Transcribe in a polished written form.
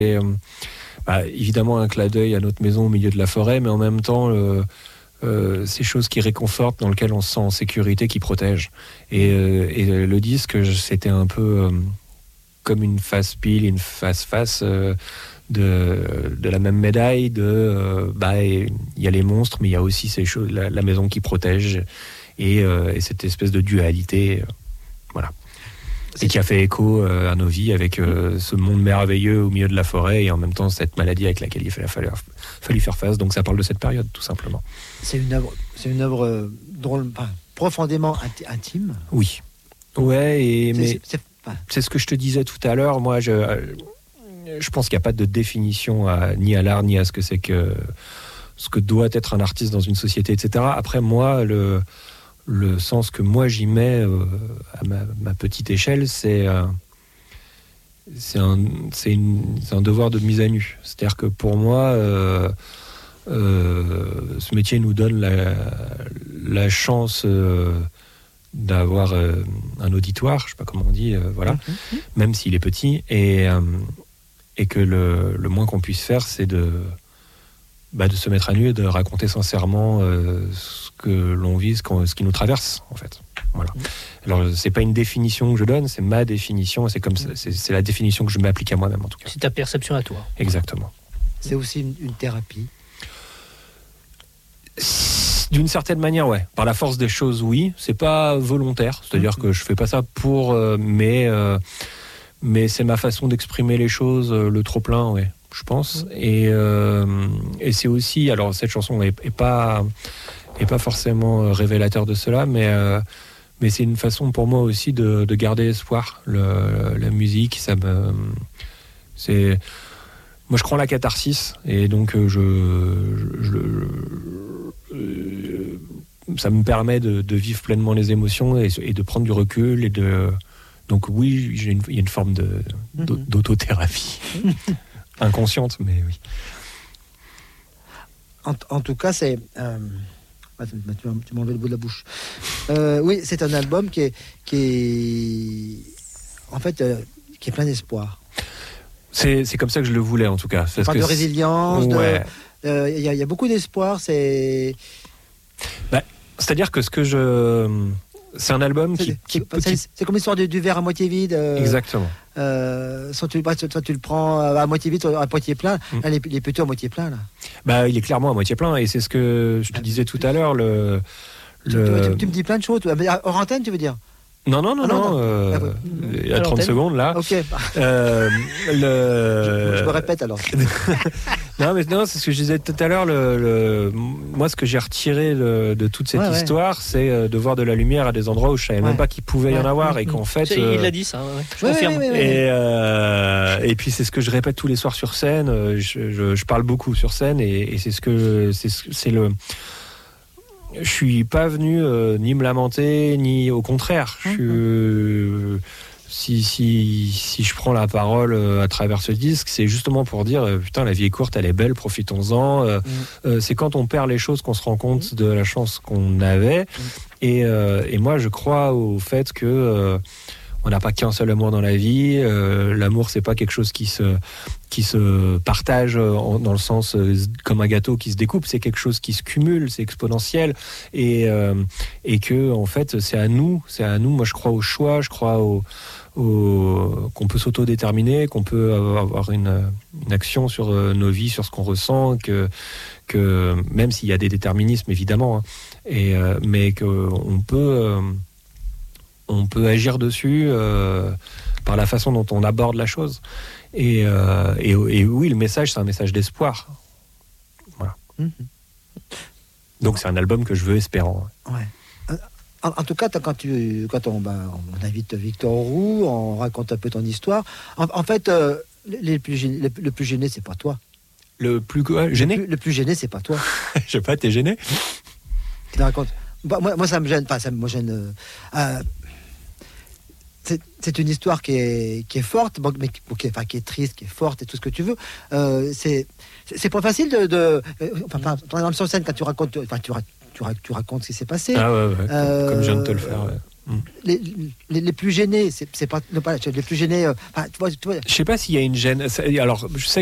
Évidemment un clin d'œil à notre maison au milieu de la forêt, mais en même temps ces choses qui réconfortent, dans lesquelles on se sent en sécurité, qui protègent. Et le disque, c'était un peu comme une face pile, une face de la même médaille. Il y a les monstres, mais il y a aussi ces choses, la maison qui protège, et cette espèce de dualité, voilà. Et qui a fait écho à nos vies, avec ce monde merveilleux au milieu de la forêt, et en même temps cette maladie avec laquelle il fallu faire face. Donc ça parle de cette période, tout simplement. C'est une œuvre profondément intime. Oui. Ouais, c'est ce que je te disais tout à l'heure. Moi, je pense qu'il n'y a pas de définition ni à l'art, ni à ce que doit être un artiste dans une société, etc. Après, moi, le sens que moi j'y mets à ma petite échelle, c'est un devoir de mise à nu. C'est-à-dire que pour moi, ce métier nous donne la chance d'avoir un auditoire, je ne sais pas comment on dit, voilà, même s'il est petit, et que le moins qu'on puisse faire, c'est de se mettre à nu et de raconter sincèrement ce que l'on vit, ce qui nous traverse, en fait. Voilà. Alors, c'est pas une définition que je donne, c'est ma définition, c'est la définition que je m'applique à moi-même, en tout cas. C'est ta perception à toi. Exactement. C'est aussi une thérapie. D'une certaine manière, ouais. Par la force des choses, oui. C'est pas volontaire, c'est-à-dire que je fais pas ça mais c'est ma façon d'exprimer les choses, le trop-plein, ouais, je pense. Et c'est aussi, alors cette chanson est pas forcément révélateur de cela, mais c'est une façon pour moi aussi de garder espoir. La musique, moi je crois en la catharsis, et donc ça me permet de vivre pleinement les émotions et de prendre du recul, donc oui, il y a une forme d'autothérapie inconsciente, mais oui. En tout cas, c'est tu m'as enlevé le bout de la bouche. Oui, c'est un album qui est en fait qui est plein d'espoir. C'est comme ça que je le voulais, en tout cas. On parle de résilience, ouais. Il y a beaucoup d'espoir. C'est-à-dire que c'est un album c'est comme l'histoire du verre à moitié vide. Exactement. Soit tu le prends à moitié vide, soit à moitié plein. Là, il est plutôt à moitié plein, là. Il est clairement à moitié plein, et c'est ce que je te disais tout à l'heure. Tu me dis plein de choses. Hors antenne, tu veux dire? Non. Il y a 30 secondes, là. Ok. Je me répète, alors. Non, c'est ce que je disais tout à l'heure. Moi, ce que j'ai retiré de toute cette histoire, c'est de voir de la lumière à des endroits où je savais même pas qu'il pouvait y en avoir, et qu'en fait... Il l'a dit, ça, je confirme. Et puis, c'est ce que je répète tous les soirs sur scène. Je parle beaucoup sur scène, et c'est le... Je suis pas venu ni me lamenter, ni au contraire. Si je prends la parole à travers ce disque, c'est justement pour dire putain, la vie est courte, elle est belle, profitons-en. C'est quand on perd les choses qu'on se rend compte de la chance qu'on avait. Et moi, je crois au fait que on n'a pas qu'un seul amour dans la vie. L'amour, c'est pas quelque chose qui se partage dans le sens comme un gâteau qui se découpe. C'est quelque chose qui se cumule, c'est exponentiel, et que en fait, c'est à nous. Moi, je crois au choix. Je crois qu'on peut s'autodéterminer, qu'on peut avoir une action sur nos vies, sur ce qu'on ressent, que même s'il y a des déterminismes évidemment, mais qu'on peut agir dessus par la façon dont on aborde la chose. Et oui, le message, c'est un message d'espoir. Voilà. Donc c'est un album que je veux espérant. Ouais. En tout cas, quand on invite Victor Roux, on raconte un peu ton histoire. En fait, le plus gêné, c'est pas toi. Le plus gêné. Le plus gêné, c'est pas toi. Je sais pas, t'es gêné? Tu te racontes. Moi, ça me gêne pas. Ça me gêne. C'est une histoire qui est forte, mais qui est triste, qui est forte, et tout ce que tu veux. C'est pas facile par exemple sur scène, quand tu racontes, tu racontes ce qui s'est passé. Ah ouais, comme je viens de te le faire. Ouais. les plus gênés, c'est pas les plus gênés. Tu vois, je sais pas s'il y a une gêne. Alors, je sais